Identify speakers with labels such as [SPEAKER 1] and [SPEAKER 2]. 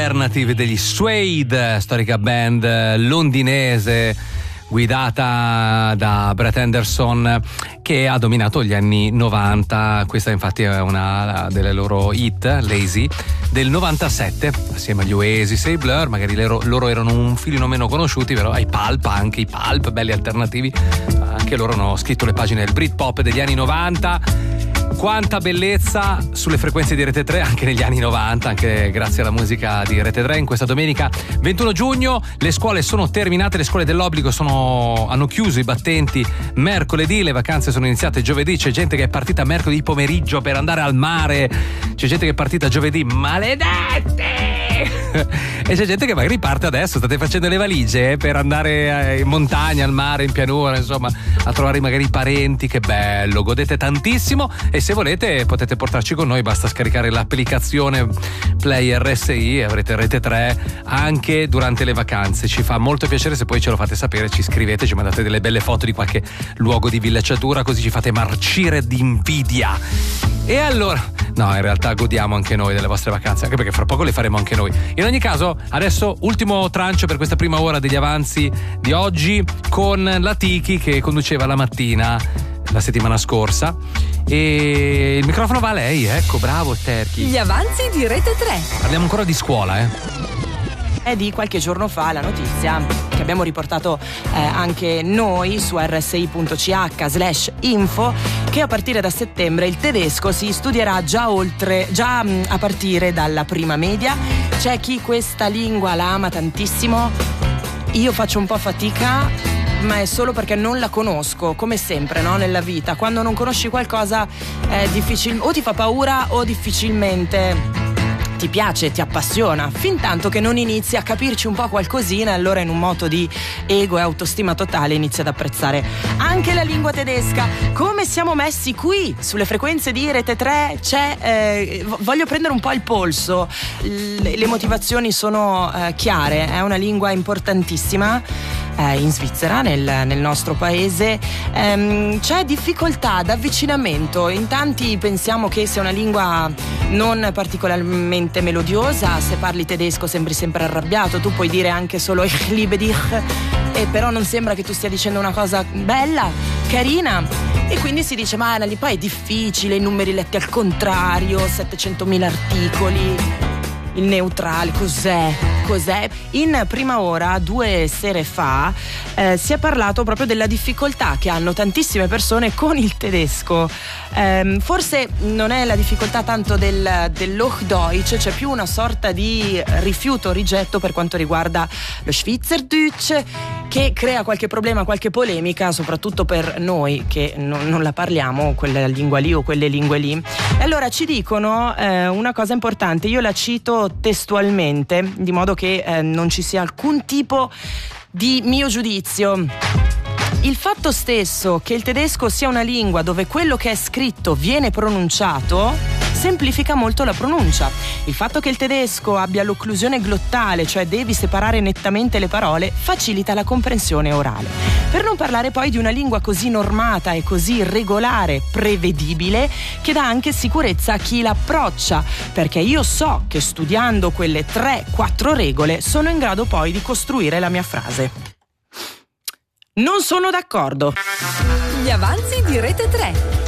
[SPEAKER 1] Alternative degli Suede, storica band londinese guidata da Brett Anderson, che ha dominato gli anni 90. Questa infatti è una delle loro hit, Lazy, del 97, assieme agli Oasis e ai Blur. Magari loro erano un filino meno conosciuti, però ai Pulp, anche i Pulp, belli alternativi, anche loro hanno scritto le pagine del Britpop degli anni 90. Quanta bellezza sulle frequenze di Rete 3 anche negli anni 90, anche grazie alla musica di Rete 3. In questa domenica 21 giugno le scuole sono terminate, le scuole dell'obbligo hanno chiuso i battenti mercoledì, le vacanze sono iniziate giovedì. C'è gente che è partita mercoledì pomeriggio per andare al mare, c'è gente che è partita giovedì, maledetti! E c'è gente che magari parte adesso, state facendo le valigie per andare in montagna, al mare, in pianura, insomma, a trovare magari i parenti. Che bello, godete tantissimo. E se volete potete portarci con noi, basta scaricare l'applicazione Play RSI e avrete Rete 3 anche durante le vacanze. Ci fa molto piacere se poi ce lo fate sapere, ci scrivete, ci mandate delle belle foto di qualche luogo di villeggiatura, così ci fate marcire di invidia. E allora, no, in realtà godiamo anche noi delle vostre vacanze, anche perché fra poco le faremo anche noi. In ogni caso, adesso ultimo trancio per questa prima ora degli avanzi di oggi, con la Tiki che conduceva la mattina la settimana scorsa, e il microfono va a lei. Ecco, bravo Terchi.
[SPEAKER 2] Gli avanzi di Rete 3.
[SPEAKER 1] Parliamo ancora di scuola,
[SPEAKER 3] È di qualche giorno fa la notizia che abbiamo riportato anche noi su rsi.ch/info, che a partire da settembre il tedesco si studierà già a partire dalla prima media. C'è chi questa lingua la ama tantissimo, io faccio un po' fatica, ma è solo perché non la conosco, come sempre, no? Nella vita, quando non conosci qualcosa è difficile, o ti fa paura o difficilmente ti piace, ti appassiona, fin tanto che non inizi a capirci un po' qualcosina, allora in un moto di ego e autostima totale inizi ad apprezzare anche la lingua tedesca. Come siamo messi qui sulle frequenze di Rete 3? Voglio prendere un po' il polso, le motivazioni sono chiare, è una lingua importantissima. In Svizzera, nel nostro paese, c'è difficoltà d'avvicinamento. In tanti pensiamo che sia una lingua non particolarmente melodiosa. Se parli tedesco sembri sempre arrabbiato. Tu puoi dire anche solo ich liebe dich, e però non sembra che tu stia dicendo una cosa bella, carina. E quindi si dice, ma poi è difficile, i numeri letti al contrario, 700.000 articoli. Il neutrale, cos'è? In prima ora, 2 sere fa, si è parlato proprio della difficoltà che hanno tantissime persone con il tedesco. Forse non è la difficoltà tanto dell'Hochdeutsch, c'è più una sorta di rifiuto, rigetto per quanto riguarda lo Schweizerdeutsch, che crea qualche problema, qualche polemica, soprattutto per noi che non la parliamo, quella lingua lì o quelle lingue lì. E allora ci dicono una cosa importante, io la cito testualmente, di modo che non ci sia alcun tipo di mio giudizio. Il fatto stesso che il tedesco sia una lingua dove quello che è scritto viene pronunciato semplifica molto la pronuncia. Il fatto che il tedesco abbia l'occlusione glottale, cioè devi separare nettamente le parole, facilita la comprensione orale. Per non parlare poi di una lingua così normata e così regolare, prevedibile, che dà anche sicurezza a chi l'approccia, perché io so che studiando quelle 3-4 regole sono in grado poi di costruire la mia frase. Non sono d'accordo.
[SPEAKER 2] Gli avanzi di Rete 3.